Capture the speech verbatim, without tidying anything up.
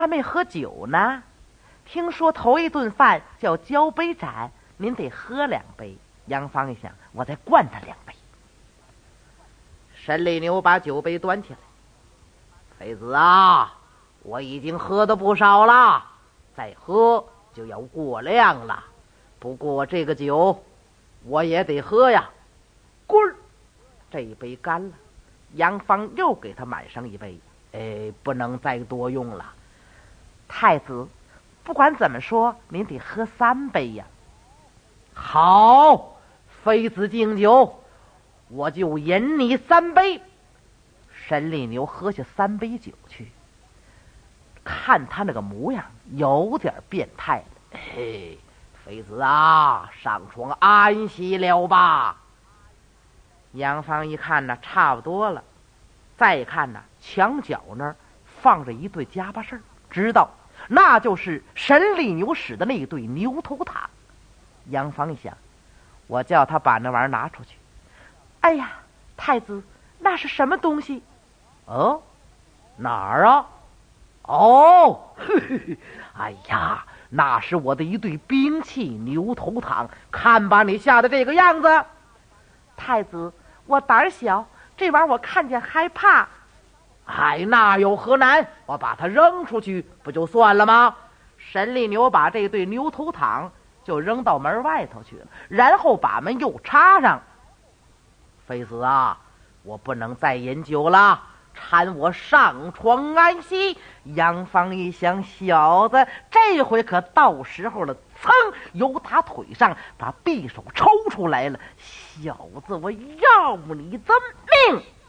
还没喝酒呢。听说头一顿饭叫交杯盏，您得喝两杯。杨芳一想，我再灌他两杯。沈利牛把酒杯端起来，妃子啊，我已经喝的不少了，再喝就要过量了。不过这个酒我也得喝呀。滚！这一杯干了，杨芳又给他满上一杯。哎，不能再多用了。太子，不管怎么说，您得喝三杯呀。好，妃子敬酒，我就饮你三杯。沈利牛喝下三杯酒去，看他那个模样，有点变态了。嘿，妃子啊，上床安息了吧？杨芳一看呢，差不多了。再一看呢，墙角那儿放着一对夹巴扇，知道那就是沈利牛使的那对牛头塔。杨芳一想，我叫他把那玩意儿拿出去。哎呀，太子，那是什么东西？哦，哪儿啊？哦，呵呵呵，哎呀，那是我的一对兵器牛头塔，看把你吓得这个样子。太子，我胆小，这玩意儿我看见害怕。哎，那有何难？我把它扔出去不就算了吗？沈利牛把这对牛头塔就扔到门外头去了，然后把门又插上。妃子啊，我不能再饮酒了，搀我上床安息。杨芳一想，小子这回可到时候了，噌，由他腿上把匕首抽出来了。小子，我要你的命！